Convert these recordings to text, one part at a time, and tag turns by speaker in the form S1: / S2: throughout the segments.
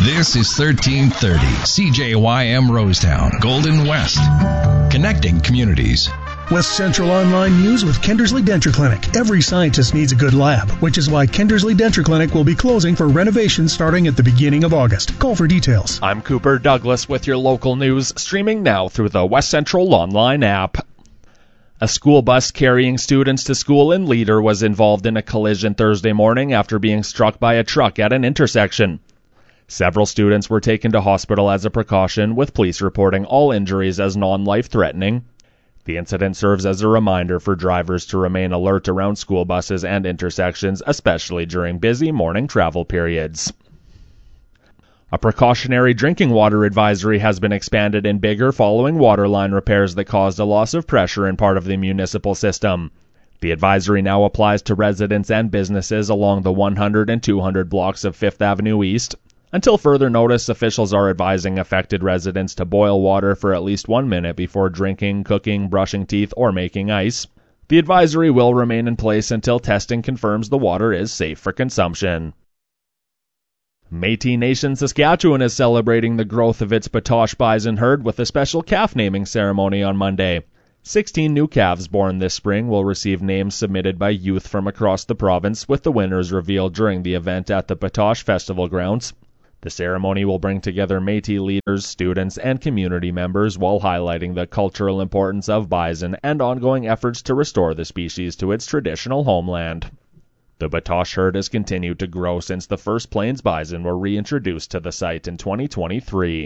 S1: This is 1330 CJYM Rosetown, Golden West. Connecting communities.
S2: West Central Online News with Kindersley Denture Clinic. Every scientist needs a good lab, which is why Kindersley Denture Clinic will be closing for renovation starting at the beginning of August. Call for details.
S3: I'm Cooper Douglas with your local news, streaming now through the West Central Online app. A school bus carrying students to school in Leader was involved in a collision Thursday morning after being struck by a truck at an intersection. Several students were taken to hospital as a precaution, with police reporting all injuries as non-life-threatening. The incident serves as a reminder for drivers to remain alert around school buses and intersections, especially during busy morning travel periods. A precautionary drinking water advisory has been expanded in Biggar following water line repairs that caused a loss of pressure in part of the municipal system. The advisory now applies to residents and businesses along the 100 and 200 blocks of 5th Avenue East. Until further notice, officials are advising affected residents to boil water for at least 1 minute before drinking, cooking, brushing teeth, or making ice. The advisory will remain in place until testing confirms the water is safe for consumption. Métis Nation Saskatchewan is celebrating the growth of its Batoche bison herd with a special calf naming ceremony on Monday. 16 new calves born this spring will receive names submitted by youth from across the province, with the winners revealed during the event at the Batoche Festival grounds. The ceremony will bring together Métis leaders, students, and community members while highlighting the cultural importance of bison and ongoing efforts to restore the species to its traditional homeland. The Batoche herd has continued to grow since the first Plains bison were reintroduced to the site in 2023.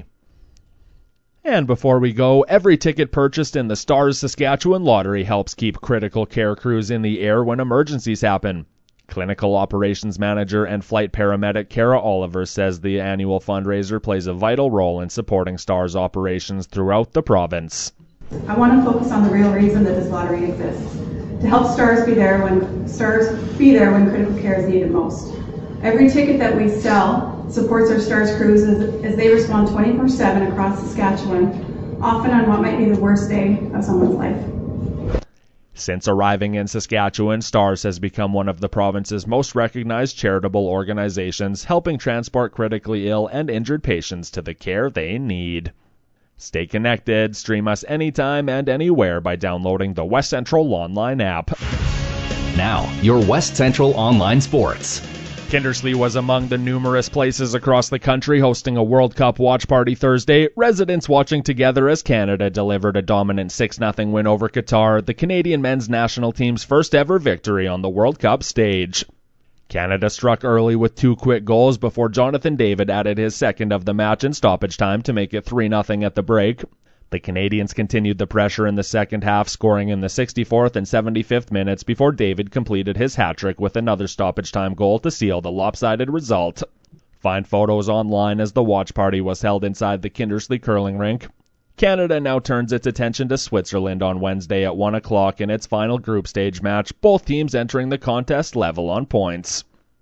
S3: And before we go, every ticket purchased in the Stars Saskatchewan Lottery helps keep critical care crews in the air when emergencies happen. Clinical Operations Manager and Flight Paramedic Kara Oliver says the annual fundraiser plays a vital role in supporting STARS operations throughout the province.
S4: I want to focus on the real reason that this lottery exists, to help STARS be there when critical care is needed most. Every ticket that we sell supports our STARS crews as they respond 24/7 across Saskatchewan, often on what might be the worst day of someone's life.
S3: Since arriving in Saskatchewan, STARS has become one of the province's most recognized charitable organizations, helping transport critically ill and injured patients to the care they need. Stay connected, stream us anytime and anywhere by downloading the West Central Online app.
S5: Now, your West Central Online Sports.
S3: Kindersley was among the numerous places across the country hosting a World Cup watch party Thursday, residents watching together as Canada delivered a dominant 6-0 win over Qatar, the Canadian men's national team's first ever victory on the World Cup stage. Canada struck early with 2 quick goals before Jonathan David added his second of the match in stoppage time to make it 3-0 at the break. The Canadians continued the pressure in the second half, scoring in the 64th and 75th minutes before David completed his hat-trick with another stoppage time goal to seal the lopsided result. Find photos online as the watch party was held inside the Kindersley curling rink. Canada now turns its attention to Switzerland on Wednesday at 1 o'clock in its final group stage match, both teams entering the contest level on points.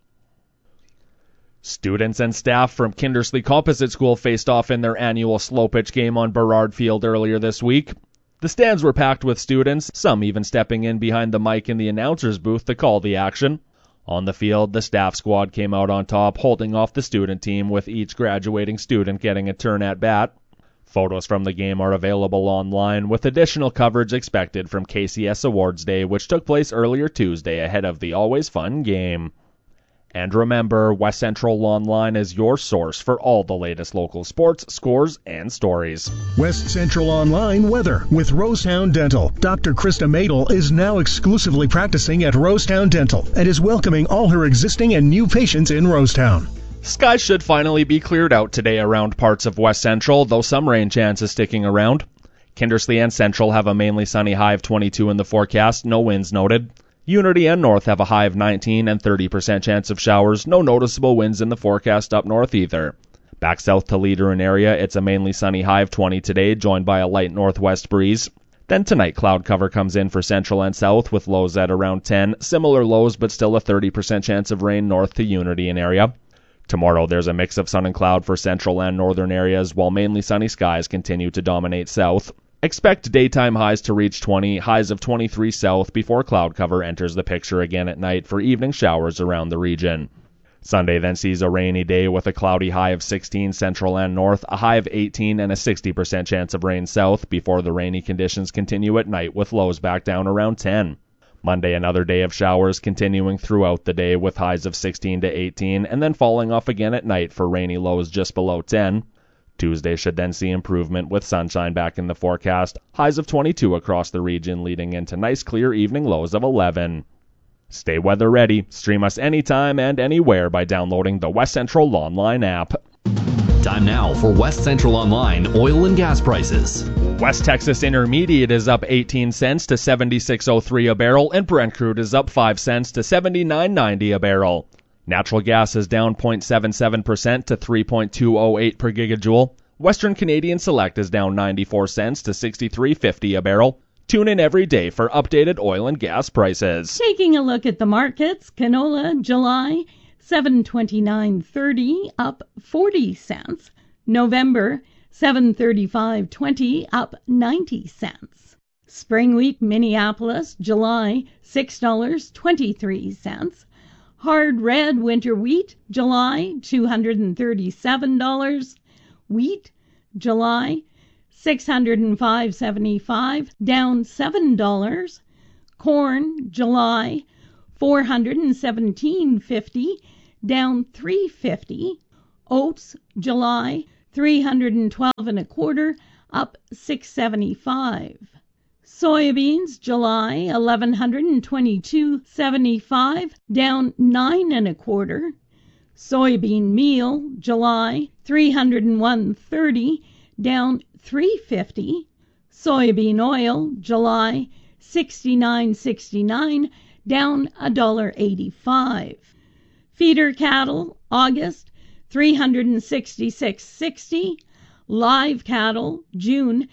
S3: Students and staff from Kindersley Composite School faced off in their annual slow pitch game on Burrard Field earlier this week. The stands were packed with students, some even stepping in behind the mic in the announcer's booth to call the action. On the field, the staff squad came out on top, holding off the student team, with each graduating student getting a turn at bat. Photos from the game are available online, with additional coverage expected from KCS Awards Day, which took place earlier Tuesday ahead of the always fun game. And remember, West Central Online is your source for all the latest local sports, scores, and stories.
S2: West Central Online weather with Rosetown Dental. Dr. Krista Madel is now exclusively practicing at Rosetown Dental and is welcoming all her existing and new patients in Rosetown.
S3: Skies should finally be cleared out today around parts of West Central, though some rain chance is sticking around. Kindersley and Central have a mainly sunny high of 22 in the forecast, no winds noted. Unity and North have a high of 19 and 30% chance of showers, no noticeable winds in the forecast up north either. Back south to Leader and area, it's a mainly sunny high of 20 today, joined by a light northwest breeze. Then tonight, cloud cover comes in for Central and South with lows at around 10, similar lows but still a 30% chance of rain north to Unity and area. Tomorrow, there's a mix of sun and cloud for central and northern areas, while mainly sunny skies continue to dominate south. Expect daytime highs to reach 20, highs of 23 south before cloud cover enters the picture again at night for evening showers around the region. Sunday then sees a rainy day with a cloudy high of 16 central and north, a high of 18 and a 60% chance of rain south before the rainy conditions continue at night with lows back down around 10. Monday another day of showers continuing throughout the day with highs of 16 to 18 and then falling off again at night for rainy lows just below 10. Tuesday should then see improvement with sunshine back in the forecast, highs of 22 across the region leading into nice clear evening lows of 11. Stay weather ready. Stream us anytime and anywhere by downloading the West Central Online app.
S5: Time now for West Central Online oil and gas prices.
S3: West Texas Intermediate is up 18 cents to 76.03 a barrel, and Brent crude is up 5 cents to 79.90 a barrel. Natural gas is down 0.77% to 3.208 per gigajoule. Western Canadian Select is down 94 cents to 63.50 a barrel. Tune in every day for updated oil and gas prices.
S6: Taking a look at the markets, canola July $7.29.30 up 40 cents. November $7.35.20 up 90 cents. Spring wheat Minneapolis July $6.23. Hard red winter wheat July $237. Wheat July $605.75 down $7. Corn July $417.50 down $3.50. Oats July $312.25 up $6.75. Soybeans July $1,122.75 down $9.25. Soybean meal July $301.30 down $3.50. Soybean oil July $69.69 down $1.85. Feeder cattle August $366.60. Live cattle June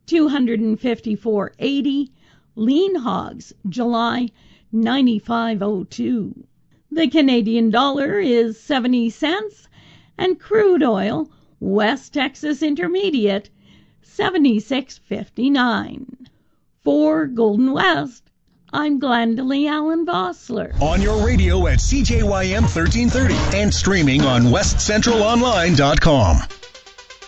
S6: $254.80. Lean hogs July $95.02. The Canadian dollar is 70 cents and crude oil West Texas Intermediate 76.59. For Golden West, I'm Glendalee Allen Vossler.
S2: On your radio at CJYM 1330 and streaming on westcentralonline.com.